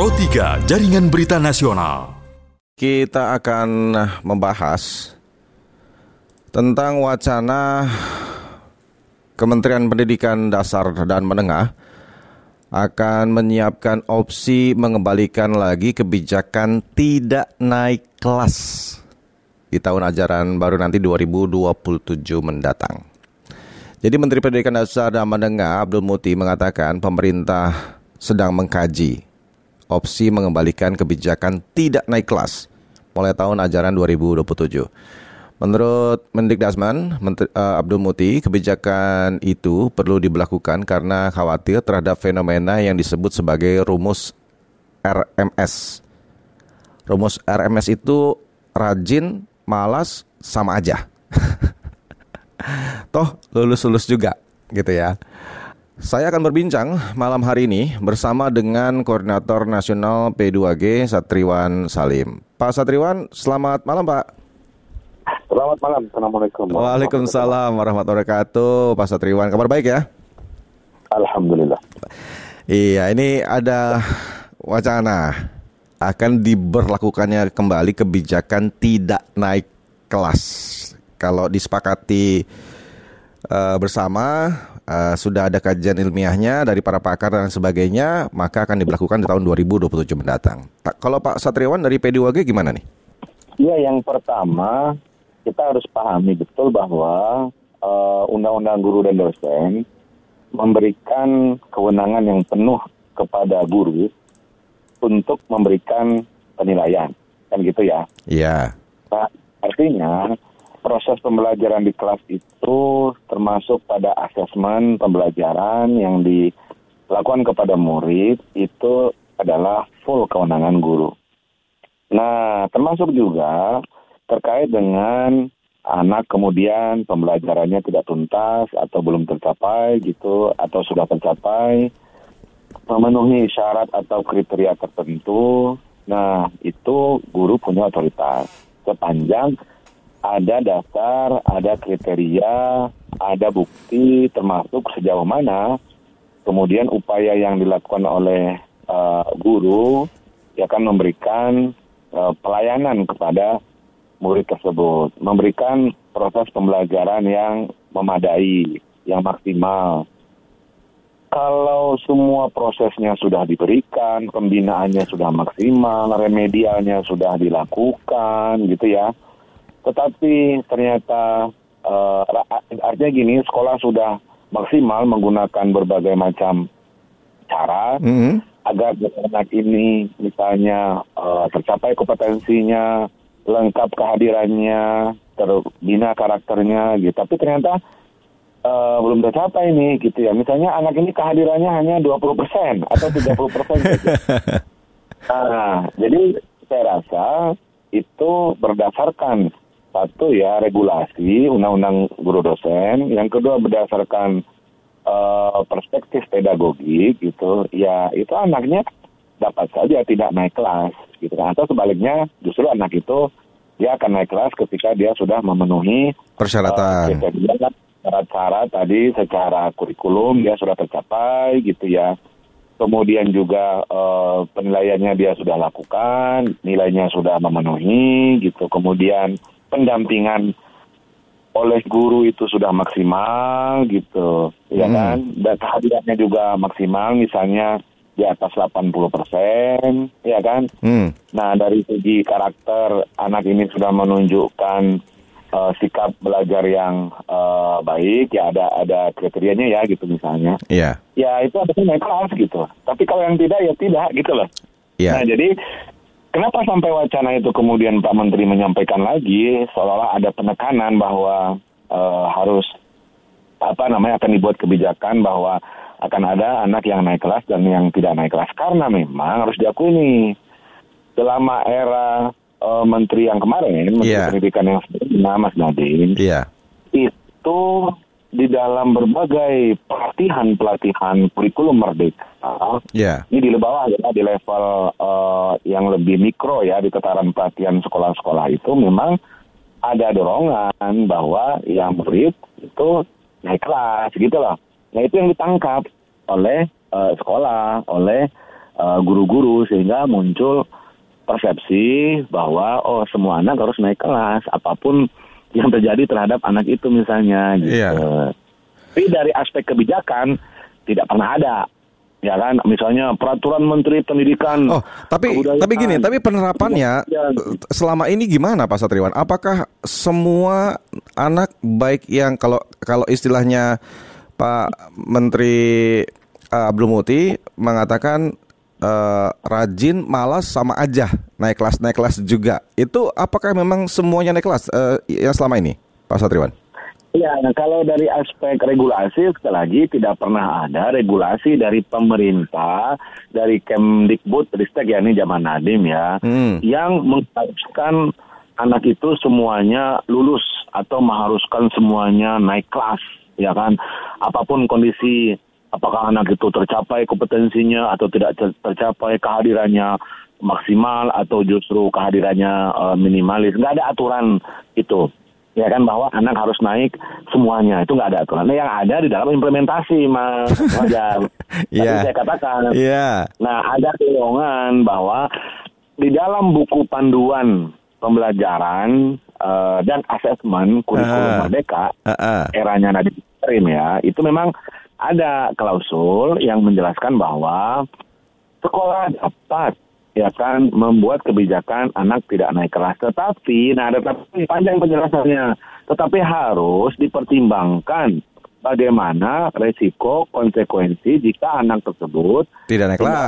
Pro 3 Jaringan Berita Nasional. Kita akan membahas tentang wacana Kementerian Pendidikan Dasar dan Menengah akan menyiapkan opsi mengembalikan lagi kebijakan tidak naik kelas di tahun ajaran baru nanti 2027 mendatang. Jadi Menteri Pendidikan Dasar dan Menengah Abdul Muti mengatakan pemerintah sedang mengkaji opsi mengembalikan kebijakan tidak naik kelas mulai tahun ajaran 2027. Menurut Mendikdasmen Abdul Muti, kebijakan itu perlu diberlakukan karena khawatir terhadap fenomena yang disebut sebagai rumus RMS. Rumus RMS itu rajin, malas, sama aja. Toh lulus-lulus juga gitu ya. Saya akan berbincang malam hari ini bersama dengan Koordinator Nasional P2G Satriwan Salim. Pak Satriwan, selamat malam Pak. Selamat malam, Assalamualaikum. Waalaikumsalam warahmatullahi wabarakatuh. Pak Satriwan, kabar baik ya? Alhamdulillah. Iya, ini ada wacana akan diberlakukannya kembali kebijakan tidak naik kelas. Kalau disepakati bersama, sudah ada kajian ilmiahnya dari para pakar dan sebagainya, maka akan diberlakukan di tahun 2027 mendatang. Kalau Pak Satriwan dari P2G gimana nih? Ya, yang pertama kita harus pahami betul bahwa Undang-Undang Guru dan Dosen memberikan kewenangan yang penuh kepada guru untuk memberikan penilaian, kan gitu ya? Iya. Nah, artinya proses pembelajaran di kelas itu termasuk pada asesmen pembelajaran yang dilakukan kepada murid itu adalah full kewenangan guru. Nah, termasuk juga terkait dengan anak kemudian pembelajarannya tidak tuntas atau belum tercapai gitu, atau sudah tercapai, memenuhi syarat atau kriteria tertentu. Nah, itu guru punya otoritas. Sepanjang ada dasar, ada kriteria, ada bukti, termasuk sejauh mana kemudian upaya yang dilakukan oleh guru ya akan memberikan pelayanan kepada murid tersebut, memberikan proses pembelajaran yang memadai, yang maksimal. Kalau semua prosesnya sudah diberikan, pembinaannya sudah maksimal, remedialnya sudah dilakukan, gitu ya. Tetapi ternyata artinya gini, sekolah sudah maksimal menggunakan berbagai macam cara agar anak ini misalnya tercapai kompetensinya, lengkap kehadirannya, terbina karakternya gitu. Tapi ternyata belum tercapai nih gitu ya. Misalnya anak ini kehadirannya hanya 20% atau 30% gitu. Nah, jadi saya rasa itu berdasarkan satu ya regulasi Undang-Undang Guru Dosen, yang kedua berdasarkan perspektif pedagogik gitu. Ya, itu anaknya dapat saja tidak naik kelas gitu kan, atau sebaliknya justru anak itu dia akan naik kelas ketika dia sudah memenuhi persyaratan, syarat-syarat tadi secara kurikulum dia sudah tercapai gitu ya. Kemudian juga penilaiannya dia sudah lakukan, nilainya sudah memenuhi gitu. Kemudian pendampingan oleh guru itu sudah maksimal gitu, ya kan? Dan kehadirannya juga maksimal, misalnya di atas 80%, ya kan? Nah, dari segi karakter, anak ini sudah menunjukkan sikap belajar yang baik, ya ada kriterianya ya gitu misalnya. Iya. Ya itu harusnya naik kelas gitu. Tapi kalau yang tidak, ya tidak gitu loh. Iya. Nah, jadi kenapa sampai wacana itu kemudian Pak Menteri menyampaikan lagi, seolah-olah ada penekanan bahwa harus akan dibuat kebijakan bahwa akan ada anak yang naik kelas dan yang tidak naik kelas. Karena memang harus diakui nih, selama era Menteri yang kemarin, Menteri Pendidikan yang sebelumnya, Mas Nadiem, itu di dalam berbagai pelatihan kurikulum merdeka, ini di bawah ya, di level yang lebih mikro ya, di tataran pelatihan sekolah-sekolah itu memang ada dorongan bahwa yang murid itu naik kelas gitu loh. Nah, itu yang ditangkap oleh sekolah, oleh guru-guru, sehingga muncul persepsi bahwa semua anak harus naik kelas apapun yang terjadi terhadap anak itu misalnya gitu. Iya. Tapi dari aspek kebijakan tidak pernah ada. Ya kan, misalnya peraturan Menteri Pendidikan. Tapi gini, tapi penerapannya selama ini gimana Pak Satriwan? Apakah semua anak baik yang kalau istilahnya Pak Menteri Abdul Muti mengatakan rajin, malas sama aja naik kelas juga. Itu apakah memang semuanya naik kelas yang selama ini, Pak Satriwan? Ya, nah kalau dari aspek regulasi, sekali lagi tidak pernah ada regulasi dari pemerintah, dari Kemdikbud, Ristek, ya ini zaman Nadiem ya, yang mengharuskan anak itu semuanya lulus atau mengharuskan semuanya naik kelas, ya kan? Apapun kondisi, apakah anak itu tercapai kompetensinya atau tidak tercapai, kehadirannya maksimal atau justru kehadirannya minimalis, nggak ada aturan itu. Ya kan, bahwa anak harus naik semuanya, itu nggak ada aturan. Nah, yang ada di dalam implementasi, Mas Fajar. Tadi saya katakan. Nah, ada dorongan bahwa di dalam buku panduan pembelajaran dan asesmen kurikulum Merdeka, eranya Nadiem Makarim ya, itu memang ada klausul yang menjelaskan bahwa sekolah dapat ya kan membuat kebijakan anak tidak naik kelas, tetapi panjang penjelasannya, tetapi harus dipertimbangkan bagaimana resiko konsekuensi jika anak tersebut tidak naik kelas.